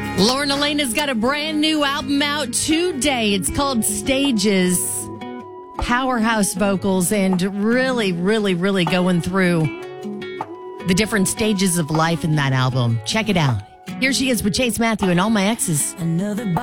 Lauren Elena's got a brand new album out today. It's called Stages. Powerhouse vocals and really, really, really going through the different stages of life in that album. Check it out. Here she is with Chase Matthew and All My Exes.